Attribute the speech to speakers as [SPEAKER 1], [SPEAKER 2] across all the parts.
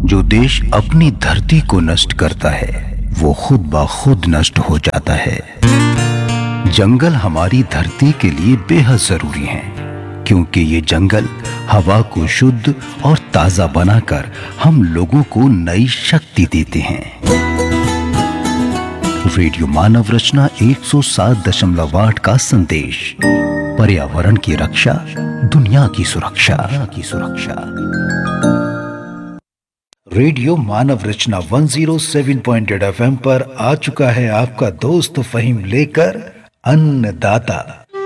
[SPEAKER 1] जो देश अपनी धरती को नष्ट करता है वो खुद ब खुद नष्ट हो जाता है। जंगल हमारी धरती के लिए बेहद जरूरी हैं, क्योंकि ये जंगल हवा को शुद्ध और ताजा बनाकर हम लोगों को नई शक्ति देते हैं। रेडियो मानव रचना 107.8 का संदेश, पर्यावरण की रक्षा, दुनिया की सुरक्षा। रेडियो मानव रचना 107.8 FM पर आ चुका है आपका दोस्त फहीम लेकर अन्नदाता।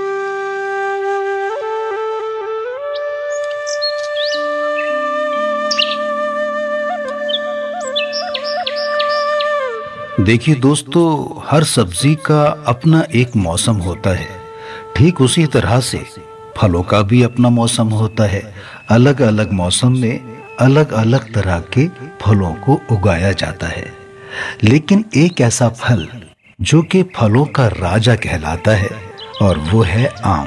[SPEAKER 1] देखिए दोस्तों, हर सब्जी का अपना एक मौसम होता है। ठीक उसी तरह से फलों का भी अपना मौसम होता है। अलग अलग मौसम में अलग अलग तरह के फलों को उगाया जाता है। लेकिन एक ऐसा फल जो कि फलों का राजा कहलाता है और वो है आम।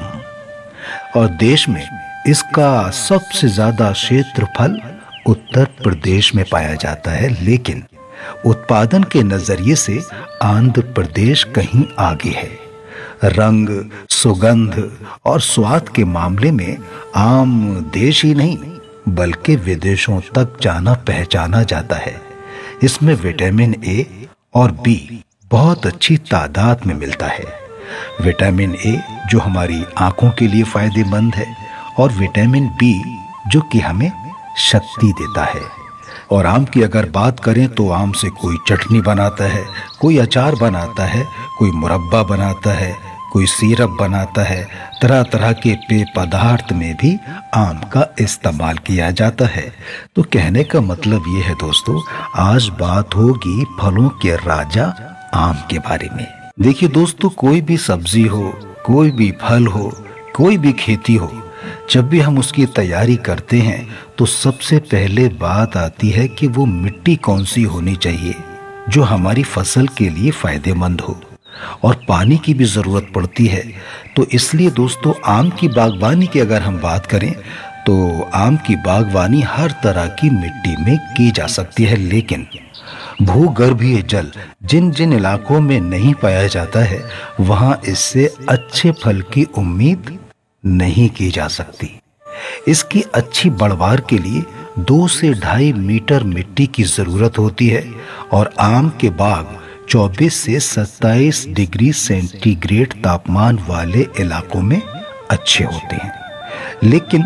[SPEAKER 1] और देश में इसका सबसे ज्यादा क्षेत्रफल उत्तर प्रदेश में पाया जाता है, लेकिन उत्पादन के नजरिए से आंध्र प्रदेश कहीं आगे है। रंग, सुगंध और स्वाद के मामले में आम देश ही नहीं बल्कि विदेशों तक जाना पहचाना जाता है। इसमें विटामिन ए और बी बहुत अच्छी तादाद में मिलता है। विटामिन ए जो हमारी आंखों के लिए फायदेमंद है, और विटामिन बी जो कि हमें शक्ति देता है। और आम की अगर बात करें तो आम से कोई चटनी बनाता है, कोई अचार बनाता है, कोई मुरब्बा बनाता है, कोई सिरप बनाता है। तरह तरह के पेय पदार्थ में भी आम का इस्तेमाल किया जाता है। तो कहने का मतलब ये है दोस्तों, आज बात होगी फलों के राजा आम के बारे में। देखिए दोस्तों, कोई भी सब्जी हो, कोई भी फल हो, कोई भी खेती हो, जब भी हम उसकी तैयारी करते हैं तो सबसे पहले बात आती है कि वो मिट्टी कौन सी होनी चाहिए जो हमारी फसल के लिए फायदेमंद हो। और पानी की भी जरूरत पड़ती है। तो इसलिए दोस्तों, आम की बागवानी की अगर हम बात करें तो आम की बागवानी हर तरह की मिट्टी में की जा सकती है, लेकिन भूगर्भीय जल जिन जिन इलाकों में नहीं पाया जाता है वहां इससे अच्छे फल की उम्मीद नहीं की जा सकती। इसकी अच्छी बढ़वार के लिए 2 से 2.5 मीटर मिट्टी की जरूरत होती है। और आम के बाग 24 से 27 डिग्री सेंटीग्रेड तापमान वाले इलाकों में अच्छे होते हैं। लेकिन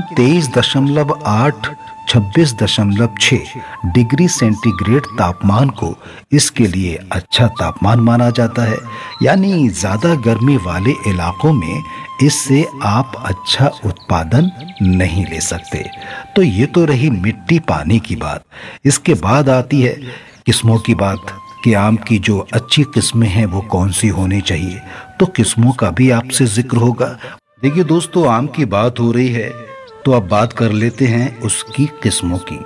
[SPEAKER 1] 23.8 26.6 डिग्री सेंटीग्रेड तापमान को इसके लिए अच्छा तापमान माना जाता है। यानी ज्यादा गर्मी वाले इलाकों में इससे आप अच्छा उत्पादन नहीं ले सकते। तो ये तो रही मिट्टी पानी की बात। इसके बाद आती है किस्मों की बात कि आम की जो अच्छी किस्में हैं वो कौन सी होनी चाहिए। तो किस्मों का भी आपसे जिक्र होगा। देखिए दोस्तों, आम की बात हो रही है तो अब बात कर लेते हैं उसकी किस्मों की।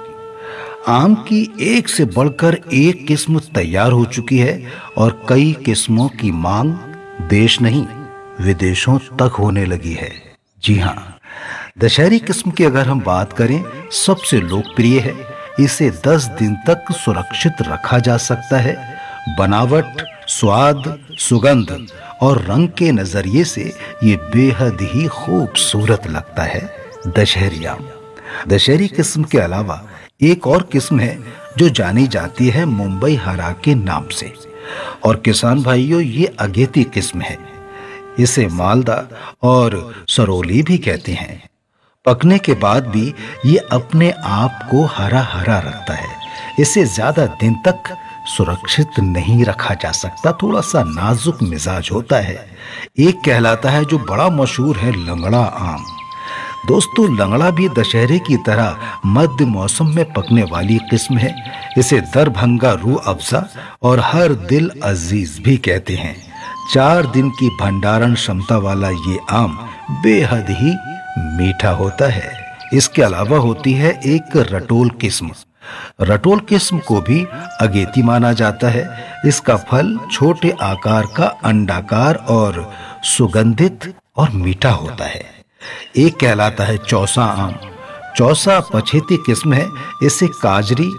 [SPEAKER 1] आम की एक से बढ़कर एक किस्म तैयार हो चुकी है और कई किस्मों की मांग देश नहीं विदेशों तक होने लगी है। जी हाँ, दशहरी किस्म की अगर हम बात करें सबसे लोकप्रिय है। इसे 10 दिन तक सुरक्षित रखा जा सकता है। बनावट, स्वाद, सुगंध और रंग के नजरिए से ये बेहद ही खूबसूरत लगता है दशहरी आम। दशहरी किस्म के अलावा एक और किस्म है जो जानी जाती है मुंबई हरा के नाम से। और किसान भाइयों, ये अगेती किस्म है। इसे मालदा और सरोली भी कहते हैं। पकने के बाद भी ये अपने आप को हरा हरा रखता है। इसे ज्यादा दिन तक सुरक्षित नहीं रखा जा सकता, थोड़ा सा नाजुक मिजाज होता है। एक कहलाता है जो बड़ा मशहूर है लंगड़ा आम। दोस्तों, लंगड़ा भी दशहरे की तरह मध्य मौसम में पकने वाली किस्म है। इसे दरभंगा रूह अफ़ज़ा और हर दिल अजीज भी कहते हैं। 4 दिन की भंडारण क्षमता वाला ये आम बेहद ही मीठा होता है। इसके अलावा होती है एक रटोल किस्म। रटोल किस्म को भी अगेती माना जाता है। इसका फल छोटे आकार का अंडाकार और सुगंधित और मीठा होता है। एक कहलाता है चौसा आम। चौसा पछेती किस्म है। इसे काजरी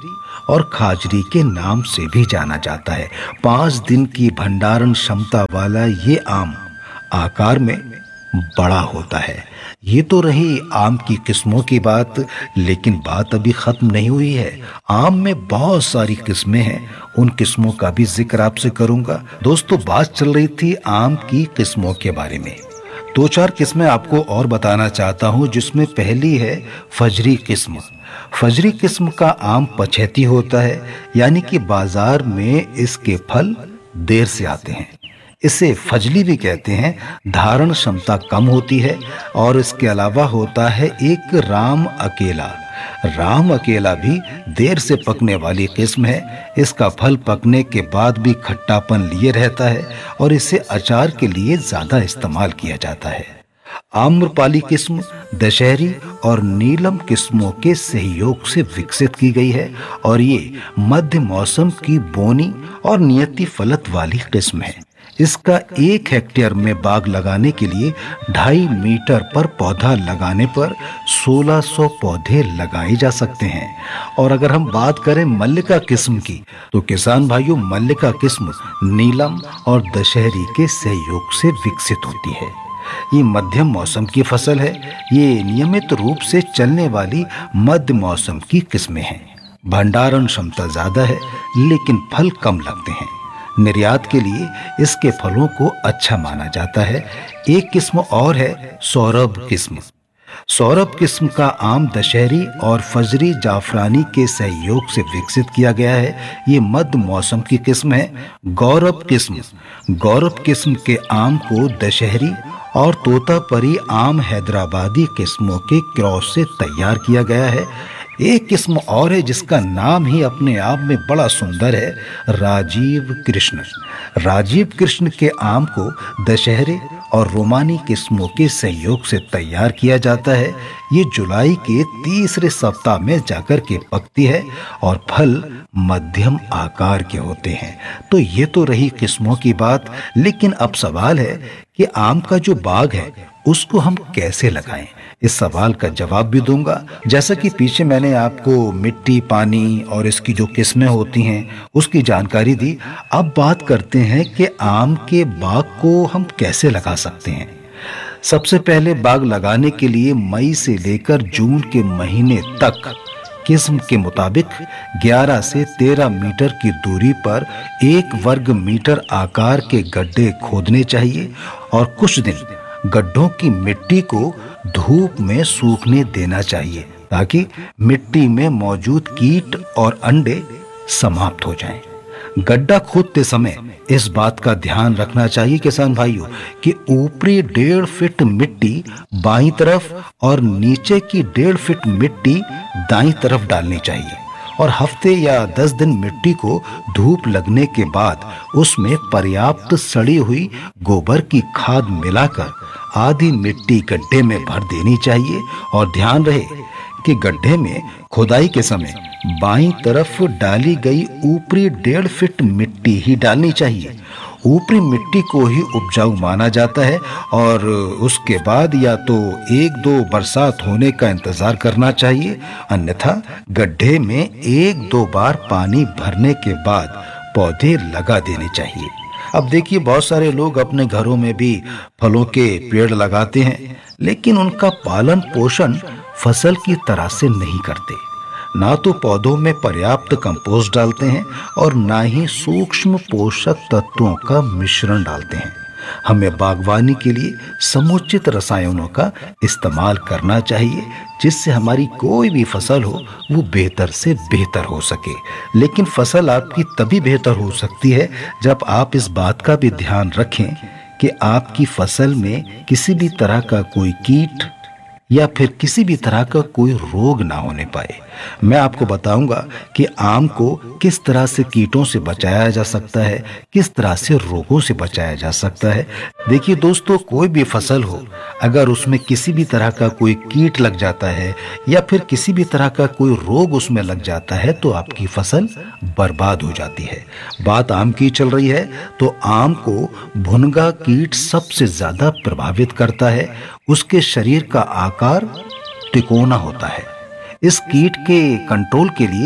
[SPEAKER 1] और खाजरी के नाम से भी जाना जाता है। 5 दिन की भंडारण क्षमता वाला ये आम आकार में बड़ा होता है। ये तो रही आम की किस्मों की बात, लेकिन बात अभी खत्म नहीं हुई है। आम में बहुत सारी किस्में हैं, उन किस्मों का भी जिक्र आपसे करूंगा। दोस्तों, बात चल रही थी आम की किस्मों के बारे में। 2-4 किस्में आपको और बताना चाहता हूं, जिसमें पहली है फजरी किस्म। फजरी किस्म का आम पछेती होता है, यानी कि बाजार में इसके फल देर से आते हैं। इसे फजली भी कहते हैं। धारण क्षमता कम होती है। और इसके अलावा होता है एक राम अकेला। राम अकेला भी देर से पकने वाली किस्म है। इसका फल पकने के बाद भी खट्टापन लिए रहता है और इसे अचार के लिए ज्यादा इस्तेमाल किया जाता है। आम्रपाली किस्म दशहरी और नीलम किस्मों के सहयोग से विकसित की गई है और ये मध्य मौसम की बोनी और नियति फलत वाली किस्म है। इसका 1 हेक्टेयर में बाग लगाने के लिए 2.5 मीटर पर पौधा लगाने पर 1600 पौधे लगाए जा सकते हैं। और अगर हम बात करें मल्लिका किस्म की, तो किसान भाइयों, मल्लिका किस्म नीलम और दशहरी के सहयोग से विकसित होती है। ये मध्यम मौसम की फसल है। ये नियमित रूप से चलने वाली मध्य मौसम की किस्में हैं। भंडारण क्षमता ज्यादा है, लेकिन फल कम लगते हैं। निर्यात के लिए इसके फलों को अच्छा माना जाता है। एक किस्म और है सौरभ किस्म। सौरभ किस्म का आम दशहरी और फजरी जाफरानी के सहयोग से विकसित किया गया है। ये मध्य मौसम की किस्म है। गौरव किस्म के आम को दशहरी और तोतापरी आम हैदराबादी किस्मों के क्रॉस से तैयार किया गया है। एक किस्म और है जिसका नाम ही अपने आप में बड़ा सुंदर है, राजीव कृष्ण के आम को दशहरे और रोमानी किस्मों के सहयोग से तैयार किया जाता है। ये जुलाई के तीसरे सप्ताह में जाकर के पकती है और फल मध्यम आकार के होते हैं। तो ये तो रही किस्मों की बात, लेकिन अब सवाल है कि आम का जो बाग है उसको हम कैसे लगाएं। इस सवाल का जवाब भी दूंगा। जैसा कि पीछे मैंने आपको मिट्टी, पानी और इसकी जो किस्में होती हैं उसकी जानकारी दी, अब बात करते हैं कि आम के बाग को हम कैसे लगा सकते हैं। सबसे पहले बाग लगाने के लिए मई से लेकर जून के महीने तक किस्म के मुताबिक 11 से 13 मीटर की दूरी पर 1 वर्ग मीटर आकार के गड्ढे खोदने चाहिए और कुछ दिन गड्ढों की मिट्टी को धूप में सूखने देना चाहिए, ताकि मिट्टी में मौजूद कीट और अंडे समाप्त हो जाएं। गड्ढा खोदते समय इस बात का ध्यान रखना चाहिए किसान भाइयों कि ऊपरी 1.5 फीट मिट्टी बाईं तरफ और नीचे की 1.5 फीट मिट्टी दाईं तरफ डालनी चाहिए और हफ्ते या 10 दिन मिट्टी को धूप लगने के बाद उसमें पर्याप्त सड़ी हुई गोबर की खाद मिलाकर आधी मिट्टी गड्ढे में भर देनी चाहिए। और ध्यान रहे कि गड्ढे में खुदाई के समय बाईं तरफ डाली गई ऊपरी 1.5 फीट मिट्टी ही डालनी चाहिए। ऊपरी मिट्टी को ही उपजाऊ माना जाता है और उसके बाद या तो 1-2 बरसात होने का इंतजार करना चाहिए, अन्यथा गड्ढे में 1-2 बार पानी भरने के बाद पौधे लगा देने चाहिए। अब देखिए, बहुत सारे लोग अपने घरों में भी फलों के पेड़ लगाते हैं, लेकिन उनका पालन पोषण फसल की तरह से नहीं करते। ना तो पौधों में पर्याप्त कंपोस्ट डालते हैं और ना ही सूक्ष्म पोषक तत्वों का मिश्रण डालते हैं। हमें बागवानी के लिए समुचित रसायनों का इस्तेमाल करना चाहिए, जिससे हमारी कोई भी फसल हो वो बेहतर से बेहतर हो सके। लेकिन फसल आपकी तभी बेहतर हो सकती है जब आप इस बात का भी ध्यान रखें कि आपकी फसल में किसी भी तरह का कोई कीट या फिर किसी भी तरह का कोई रोग ना होने पाए। मैं आपको बताऊंगा कि आम को किस तरह से कीटों से बचाया जा सकता है, किस तरह से रोगों से बचाया जा सकता है। देखिए दोस्तों, कोई भी फसल हो, अगर उसमें किसी भी तरह का कोई कीट लग जाता है या फिर किसी भी तरह का कोई रोग उसमें लग जाता है तो आपकी फसल बर्बाद हो जाती है। बात आम की चल रही है तो आम को भुनगा कीट सबसे ज्यादा प्रभावित करता है। उसके शरीर का आकार तिकोना होता है। इस कीट के कंट्रोल के लिए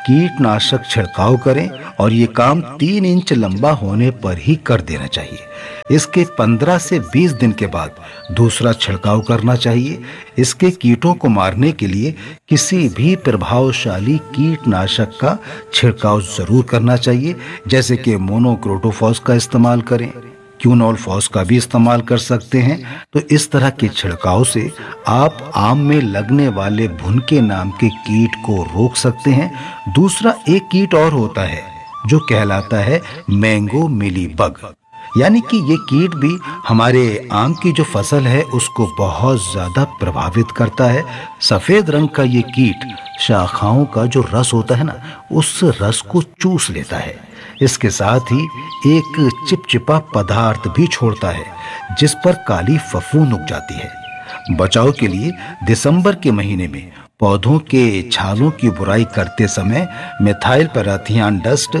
[SPEAKER 1] कीटनाशक छिड़काव करें और ये काम 3 इंच लंबा होने पर ही कर देना चाहिए। इसके 15 से 20 दिन के बाद दूसरा छिड़काव करना चाहिए। इसके कीटों को मारने के लिए किसी भी प्रभावशाली कीटनाशक का छिड़काव जरूर करना चाहिए, जैसे कि मोनोक्रोटोफॉस का इस्तेमाल करें, क्यूनोल फॉस का भी इस्तेमाल कर सकते हैं। तो इस तरह के छिड़काव से आप आम में लगने वाले भुनके नाम के कीट को रोक सकते हैं। दूसरा एक कीट और होता है जो कहलाता है मैंगो मिलीबग, यानी कि ये कीट भी हमारे आम की जो फसल है उसको बहुत ज्यादा प्रभावित करता है। सफेद रंग का ये कीट शाखाओं का जो रस होता है ना, उस रस को चूस लेता है। इसके साथ ही एक चिपचिपा पदार्थ भी छोड़ता है जिस पर काली फफूंद उग जाती है। बचाव के लिए दिसंबर के महीने में पौधों के छालों की बुराई करते समय मिथाइल पैराथियान डस्ट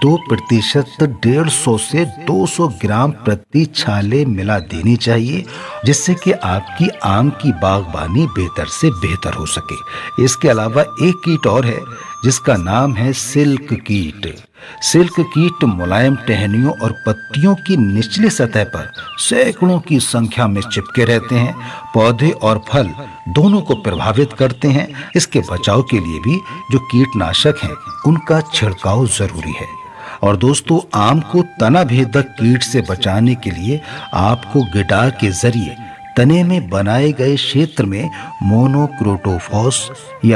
[SPEAKER 1] 2% 150 से 200 ग्राम प्रति छाले मिला देनी चाहिए, जिससे कि आपकी आम की बागबानी बेहतर से बेहतर हो सके। इसके अलावा एक कीट और है जिसका नाम है सिल्क कीट। सिल्क कीट मुलायम टहनियों और पत्तियों की निचली सतह पर सैकड़ों की संख्या में चिपके रहते हैं, पौधे और फल दोनों को प्रभावित करते हैं। इसके बचाव के लिए भी जो कीटनाशक हैं उनका छिड़काव जरूरी है। और दोस्तों, आम को तना भेदक कीट से बचाने के लिए आपको गिटार के जरिए तने में बनाए गए क्षेत्र में मोनोक्रोटोफॉस या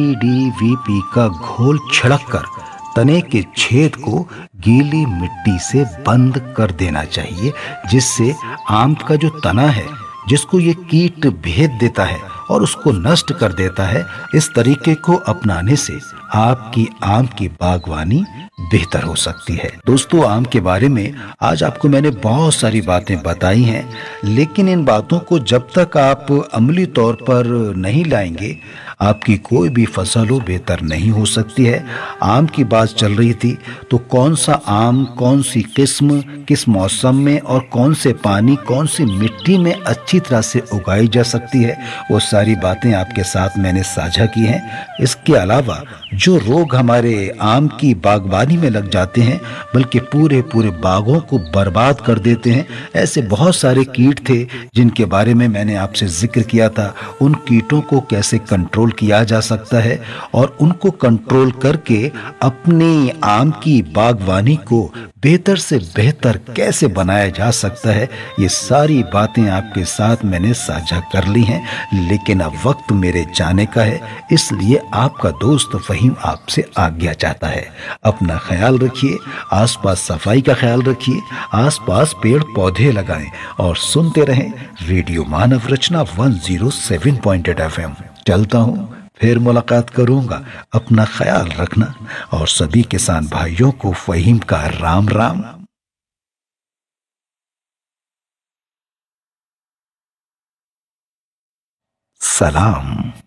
[SPEAKER 1] DDVP का घोल छिड़ककर तने के छेद को गीली मिट्टी से बंद कर देना चाहिए, जिससे आम का जो तना है जिसको ये कीट भेद देता है और उसको नष्ट कर देता है, इस तरीके को अपनाने से आपकी आम की बागवानी बेहतर हो सकती है। दोस्तों, आम के बारे में आज आपको मैंने बहुत सारी बातें बताई हैं, लेकिन इन बातों को जब तक आप अमली तौर पर नहीं लाएंगे, आपकी कोई भी फसल हो बेहतर नहीं हो सकती है। आम की बात चल रही थी, तो कौन सा आम, कौन सी किस्म, किस मौसम में और कौन से पानी, कौन सी मिट्टी में अच्छी तरह से उगाई जा सकती है, वो सारी बातें आपके साथ मैंने साझा की हैं। इसके अलावा जो रोग हमारे आम की बागवानी में लग जाते हैं, बल्कि पूरे पूरे बागों को बर्बाद कर देते हैं, ऐसे बहुत सारे कीट थे जिनके बारे में मैंने आपसे जिक्र किया था। उन कीटों को कैसे कंट्रोल किया जा सकता है और उनको कंट्रोल करके अपनी आम की बागवानी को बेहतर से बेहतर कैसे बनाया जा सकता है, ये सारी बातें आपके साथ मैंने साझा कर ली हैं। लेकिन अब वक्त मेरे जाने का है, इसलिए आपका दोस्त फहीम आपसे आज्ञा चाहता है। अपना ख्याल रखिए, आसपास सफाई का ख्याल रखिए, आसपास पेड़ पौधे लगाएं और सुनते रहें रेडियो मानव रचना 107.8 FM। चलता हूँ, फिर मुलाकात करूंगा। अपना ख्याल रखना और सभी किसान भाइयों को फहीम का राम राम। सलाम।